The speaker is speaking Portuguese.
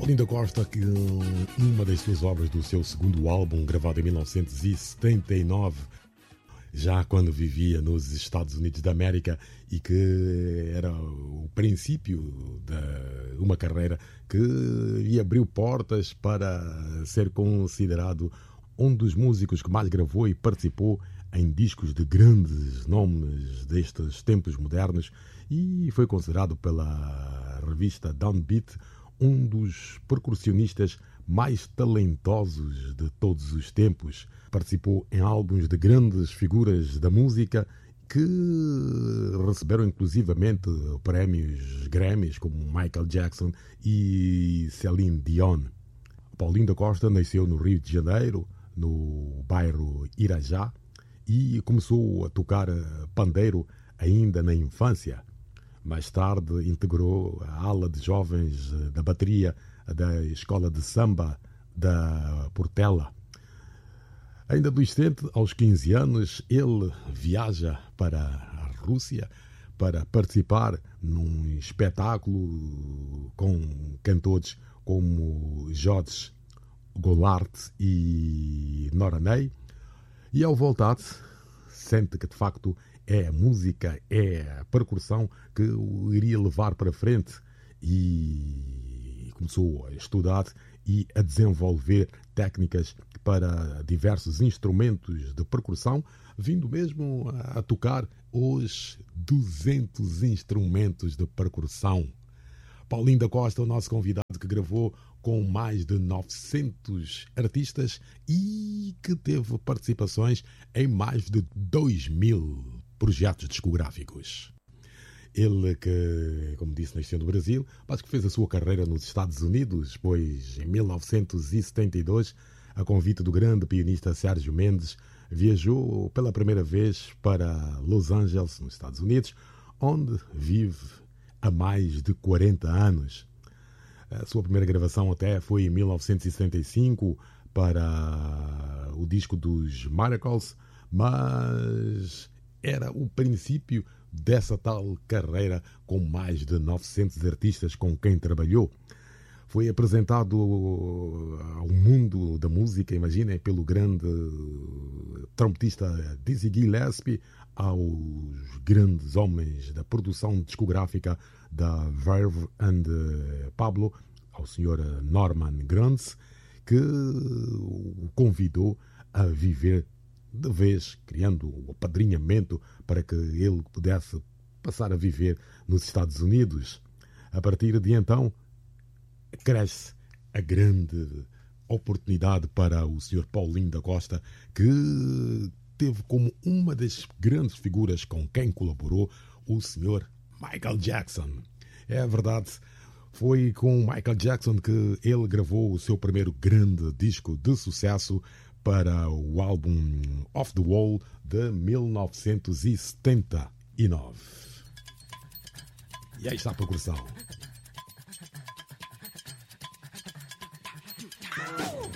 Paulinho da Costa, que uma das suas obras do seu segundo álbum, gravado em 1979, já quando vivia nos Estados Unidos da América, e que era o princípio de uma carreira que lhe abriu portas para ser considerado um dos músicos que mais gravou e participou em discos de grandes nomes destes tempos modernos, e foi considerado pela revista Downbeat um dos percussionistas mais talentosos de todos os tempos. Participou em álbuns de grandes figuras da música que receberam inclusivamente prémios Grammys, como Michael Jackson e Celine Dion. Paulinho da Costa nasceu no Rio de Janeiro, no bairro Irajá, e começou a tocar pandeiro ainda na infância. Mais tarde integrou a ala de jovens da bateria da escola de samba da Portela. Ainda adolescente, aos 15 anos, ele viaja para a Rússia para participar num espetáculo com cantores como George Goulart e Nora Ney. E ao voltar, sente que de facto é a música, é a percussão que o iria levar para frente, e começou a estudar e a desenvolver técnicas para diversos instrumentos de percussão, vindo mesmo a tocar os 200 instrumentos de percussão. Paulinho da Costa, o nosso convidado, que gravou com mais de 900 artistas e que teve participações em mais de 2.000 projetos discográficos. Ele que, como disse, nasceu no Brasil, mas que fez a sua carreira nos Estados Unidos, pois em 1972, a convite do grande pianista Sérgio Mendes, viajou pela primeira vez para Los Angeles, nos Estados Unidos, onde vive há mais de 40 anos. A sua primeira gravação até foi em 1975 para o disco dos Miracles, mas era o princípio dessa tal carreira com mais de 900 artistas com quem trabalhou. Foi apresentado ao mundo da música, imaginem, pelo grande trompetista Dizzy Gillespie, aos grandes homens da produção discográfica da Verve and Pablo, ao Sr. Norman Granz, que o convidou a viver de vez, criando o apadrinhamento para que ele pudesse passar a viver nos Estados Unidos. A partir de então, cresce a grande oportunidade para o Sr. Paulinho da Costa, que teve como uma das grandes figuras com quem colaborou o Sr. Michael Jackson. É verdade, foi com Michael Jackson que ele gravou o seu primeiro grande disco de sucesso para o álbum Off the Wall de 1979. E aí está a progressão.